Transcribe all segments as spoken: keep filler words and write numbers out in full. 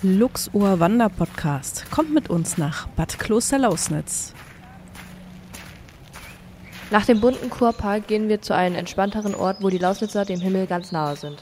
Luxor Wanderpodcast. Kommt mit uns nach Bad Klosterlausnitz. Nach dem bunten Kurpark gehen wir zu einem entspannteren Ort, wo die Lausnitzer dem Himmel ganz nahe sind.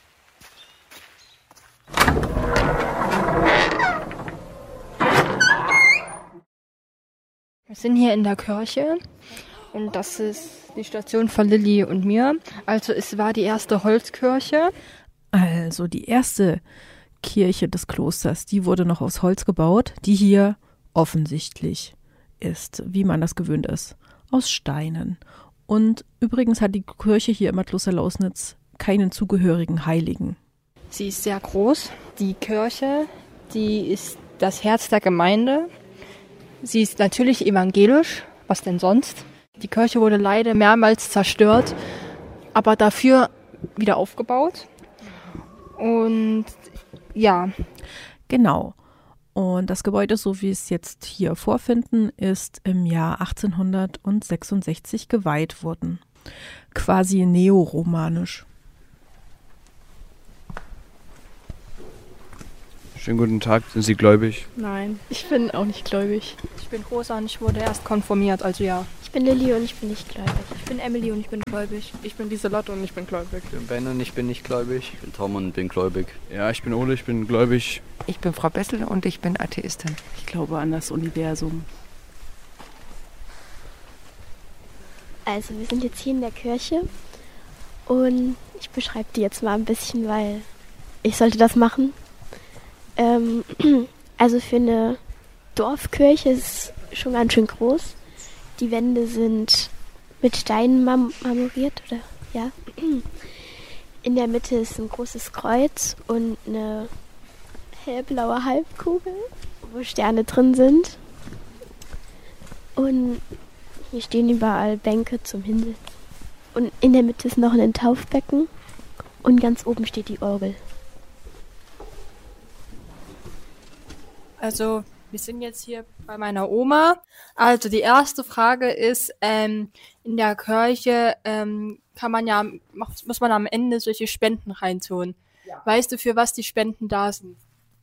Wir sind hier in der Kirche und das ist die Station von Lilly und mir. Also es war die erste Holzkirche. Also die erste Kirche des Klosters, die wurde noch aus Holz gebaut, die hier offensichtlich ist, wie man das gewöhnt ist, aus Steinen. Und übrigens hat die Kirche hier im Kloster Lausnitz keinen zugehörigen Heiligen. Sie ist sehr groß. Die Kirche, die ist das Herz der Gemeinde. Sie ist natürlich evangelisch, was denn sonst? Die Kirche wurde leider mehrmals zerstört, aber dafür wieder aufgebaut. Und ja. Genau. Und das Gebäude, so wie es jetzt hier vorfinden, ist im Jahr achtzehnhundertsechsundsechzig geweiht worden. Quasi neoromanisch. Schönen guten Tag, sind Sie gläubig? Nein, ich bin auch nicht gläubig. Ich bin Rosa und ich wurde erst konfirmiert, also ja. Ich bin Lilly und ich bin nicht gläubig. Ich bin Emily und ich bin gläubig. Ich bin Lieselotte und ich bin gläubig. Ich bin Ben und ich bin nicht gläubig. Ich bin Tom und bin gläubig. Ja, ich bin Ole, ich bin gläubig. Ich bin Frau Bessel und ich bin Atheistin. Ich glaube an das Universum. Also wir sind jetzt hier in der Kirche und ich beschreibe die jetzt mal ein bisschen, weil ich sollte das machen. Ähm, also für eine Dorfkirche ist es schon ganz schön groß. Die Wände sind mit Steinen mam- marmoriert, oder? Ja. In der Mitte ist ein großes Kreuz und eine hellblaue Halbkugel, wo Sterne drin sind. Und hier stehen überall Bänke zum Hinsetzen. Und in der Mitte ist noch ein Taufbecken und ganz oben steht die Orgel. Also wir sind jetzt hier bei meiner Oma. Also die erste Frage ist, ähm, in der Kirche ähm, kann man ja, muss man am Ende solche Spenden reintun. Ja. Weißt du, für was die Spenden da sind?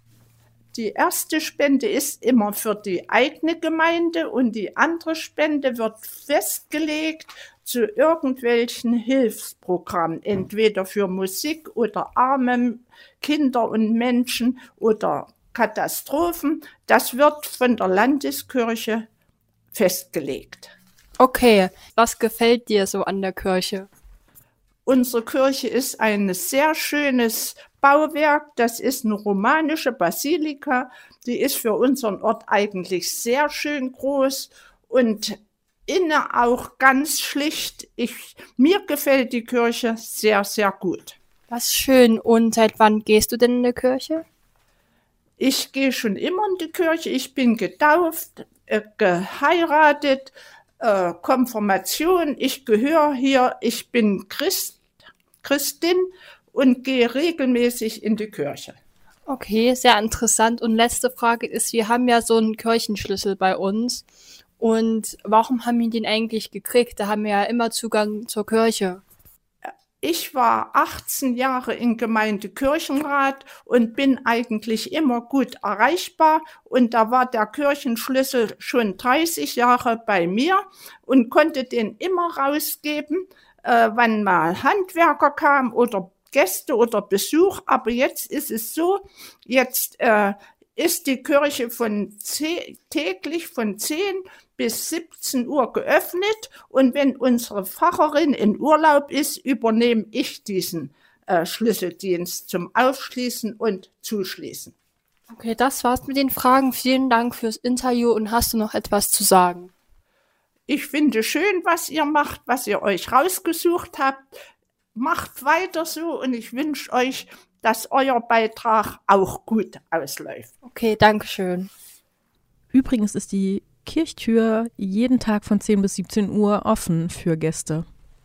Die erste Spende ist immer für die eigene Gemeinde und die andere Spende wird festgelegt zu irgendwelchen Hilfsprogrammen, entweder für Musik oder arme Kinder und Menschen oder Katastrophen. Das wird von der Landeskirche festgelegt. Okay, was gefällt dir so an der Kirche? Unsere Kirche ist ein sehr schönes Bauwerk. Das ist eine romanische Basilika. Die ist für unseren Ort eigentlich sehr schön groß und innen auch ganz schlicht. Ich, mir gefällt die Kirche sehr, sehr gut. Was schön. Und seit wann gehst du denn in die Kirche? Ich gehe schon immer in die Kirche. Ich bin getauft, äh, geheiratet, äh, Konfirmation. Ich gehöre hier. Ich bin Christ, Christin und gehe regelmäßig in die Kirche. Okay, sehr interessant. Und letzte Frage ist, wir haben ja so einen Kirchenschlüssel bei uns. Und warum haben wir den eigentlich gekriegt? Da haben wir ja immer Zugang zur Kirche. Ich war achtzehn Jahre im Gemeindekirchenrat und bin eigentlich immer gut erreichbar. Und da war der Kirchenschlüssel schon dreißig Jahre bei mir und konnte den immer rausgeben, äh, wenn mal Handwerker kamen oder Gäste oder Besuch. Aber jetzt ist es so, jetzt äh, ist die Kirche von zehn, täglich von zehn bis siebzehn Uhr geöffnet und wenn unsere Pfarrerin in Urlaub ist, übernehme ich diesen äh, Schlüsseldienst zum Aufschließen und Zuschließen. Okay, das war's mit den Fragen. Vielen Dank fürs Interview und hast du noch etwas zu sagen? Ich finde schön, was ihr macht, was ihr euch rausgesucht habt. Macht weiter so und ich wünsche euch, dass euer Beitrag auch gut ausläuft. Okay, danke schön. Übrigens ist die Kirchtür jeden Tag von zehn bis siebzehn Uhr offen für Gäste.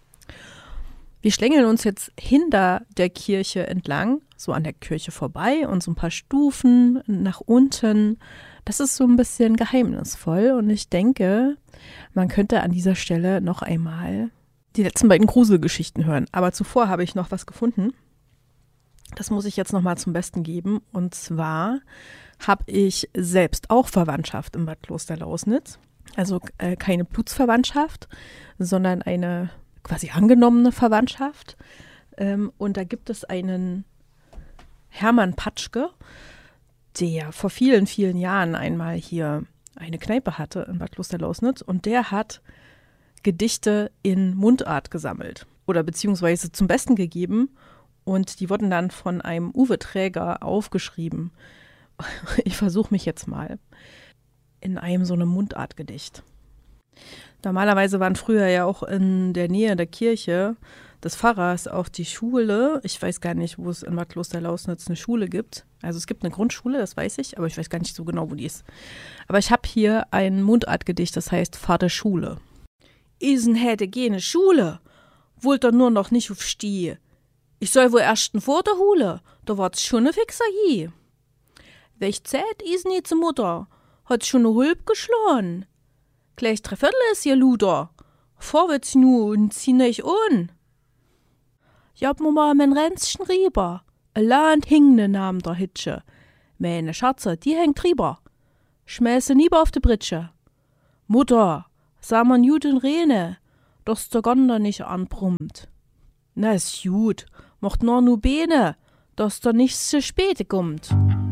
Wir schlängeln uns jetzt hinter der Kirche entlang, so an der Kirche vorbei und so ein paar Stufen nach unten. Das ist so ein bisschen geheimnisvoll und ich denke, man könnte an dieser Stelle noch einmal die letzten beiden Gruselgeschichten hören. Aber zuvor habe ich noch was gefunden. Das muss ich jetzt nochmal zum Besten geben. Und zwar habe ich selbst auch Verwandtschaft im Bad Klosterlausnitz. Also äh, keine Blutsverwandtschaft, sondern eine quasi angenommene Verwandtschaft. Ähm, und da gibt es einen Hermann Patschke, der vor vielen, vielen Jahren einmal hier eine Kneipe hatte in Bad Klosterlausnitz. Und der hat Gedichte in Mundart gesammelt oder beziehungsweise zum Besten gegeben. Und die wurden dann von einem Uwe Träger aufgeschrieben. Ich versuche mich jetzt mal in einem so einem Mundartgedicht. Normalerweise waren früher ja auch in der Nähe der Kirche des Pfarrers auch die Schule. Ich weiß gar nicht, wo es in Bad Klosterlausnitz eine Schule gibt. Also es gibt eine Grundschule, das weiß ich, aber ich weiß gar nicht so genau, wo die ist. Aber ich habe hier ein Mundartgedicht, das heißt Vater Schule. Isen hätte keine Schule, wollt er nur noch nicht auf Stie. Ich soll wohl erst einen Vater hole, da war's schon ne fixer je. Welch Zeit is nie zur Mutter, hat schon ne Hulp geschlagen. Gleich drei Viertel ist ihr Luder, vorwärts nu und zieh nicht un. Jab mir mal mein Ränzchen rieber, a Land hing ne Namen der Hitsche. Meine Schatze, die hängt drüber, schmäße nieber auf de Britsche. Mutter, sah man gut in Rene, dass der Gonder nicht anbrummt. Na is gut, macht nur nu Bene, dass der nicht zu spät kommt.